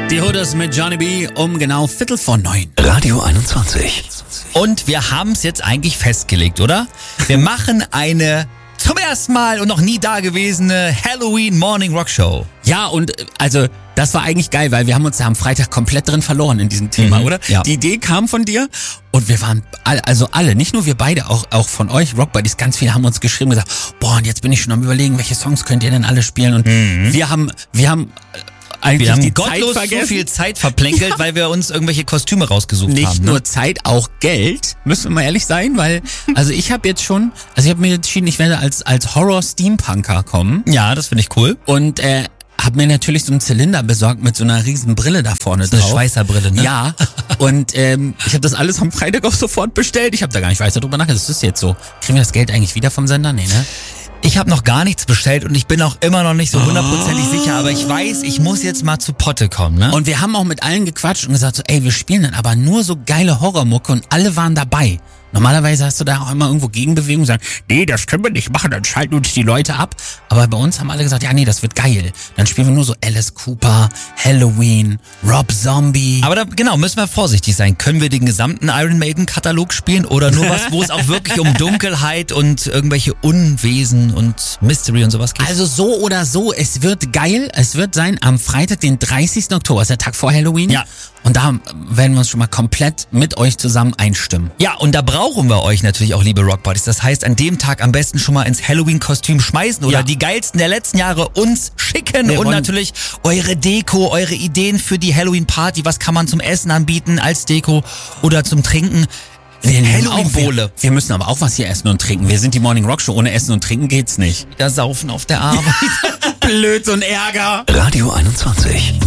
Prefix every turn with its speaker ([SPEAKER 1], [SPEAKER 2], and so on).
[SPEAKER 1] Die Hooders mit Johnny B. um genau 8:45.
[SPEAKER 2] Radio 21.
[SPEAKER 3] Und wir haben es jetzt eigentlich festgelegt, oder? Wir machen eine zum ersten Mal und noch nie dagewesene Halloween Morning Rock Show.
[SPEAKER 1] Ja, und also das war eigentlich geil, weil wir haben uns ja am Freitag komplett drin verloren in diesem Thema, oder?
[SPEAKER 3] Ja.
[SPEAKER 1] Die Idee kam von dir und wir waren alle, nicht nur wir beide, auch von euch, Rock Buddies, ganz viele haben uns geschrieben und gesagt, boah, und jetzt bin ich schon am Überlegen, welche Songs könnt ihr denn alle spielen? Und wir haben eigentlich
[SPEAKER 3] Wir haben
[SPEAKER 1] die
[SPEAKER 3] gottlos
[SPEAKER 1] Zeit vergessen.
[SPEAKER 3] so viel Zeit verplänkelt, weil wir uns irgendwelche Kostüme rausgesucht
[SPEAKER 1] Nicht
[SPEAKER 3] haben.
[SPEAKER 1] nur Zeit, auch Geld, müssen wir mal ehrlich sein, weil, also ich habe mir entschieden, ich werde als Horror-Steampunker kommen
[SPEAKER 3] Ja, das finde ich cool.
[SPEAKER 1] und habe mir natürlich so einen Zylinder besorgt mit so einer riesen Brille da vorne
[SPEAKER 3] Das ist eine
[SPEAKER 1] drauf.
[SPEAKER 3] Schweißerbrille, ne?
[SPEAKER 1] Ja, und ich habe das alles am Freitag auch sofort bestellt. Ich habe da gar nicht weiter drüber nachgedacht. Das ist jetzt so. Kriegen wir das Geld eigentlich wieder vom Sender? Nee, ne?
[SPEAKER 3] Ich habe noch gar nichts bestellt und ich bin auch immer noch nicht so hundertprozentig sicher, aber ich weiß, ich muss jetzt mal zu Potte kommen, ne?
[SPEAKER 1] Und wir haben auch mit allen gequatscht und gesagt so, ey, wir spielen dann aber nur so geile Horrormucke und alle waren dabei. Normalerweise hast du da auch immer irgendwo Gegenbewegung und sagen, nee, das können wir nicht machen, dann schalten uns die Leute ab. Aber bei uns haben alle gesagt, ja, nee, das wird geil. Dann spielen wir nur so Alice Cooper, Halloween, Rob Zombie.
[SPEAKER 3] Aber da, genau, müssen wir vorsichtig sein. Können wir den gesamten Iron Maiden Katalog spielen oder nur was, wo es auch wirklich um Dunkelheit und irgendwelche Unwesen und Mystery und sowas geht?
[SPEAKER 1] Also so oder so, es wird geil. Es wird sein am Freitag, den 30. Oktober, ist der Tag vor Halloween.
[SPEAKER 3] Ja.
[SPEAKER 1] Und da werden wir uns schon mal komplett mit euch zusammen einstimmen.
[SPEAKER 3] Ja, und da brauchen wir euch natürlich auch, liebe Rock Buddies. Das heißt, an dem Tag am besten schon mal ins Halloween-Kostüm schmeißen oder
[SPEAKER 1] Ja.
[SPEAKER 3] die geilsten der letzten Jahre uns schicken
[SPEAKER 1] Wir
[SPEAKER 3] und
[SPEAKER 1] wollen-
[SPEAKER 3] natürlich eure Deko, eure Ideen für die Halloween-Party. Was kann man zum Essen anbieten als Deko oder zum Trinken? Halloween-Bowle.
[SPEAKER 1] Wir müssen aber auch was hier essen und trinken. Wir sind die Morning Rock Show. Ohne Essen und Trinken geht's nicht.
[SPEAKER 3] Wieder saufen auf der Arbeit.
[SPEAKER 1] Blöd und Ärger.
[SPEAKER 2] Radio 21.